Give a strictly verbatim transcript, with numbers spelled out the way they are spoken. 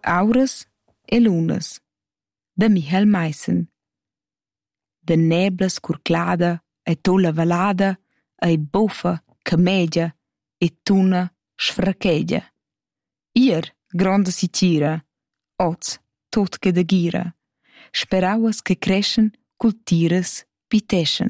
Auras e lunas, da Michael Meissen. Da neblas curclada e tolla valada e buffa, camegia e tuna sfrachegia. Ier, gronda sicira, oz, tot che da gira. Sperauas che creschen cul tiras piteschen.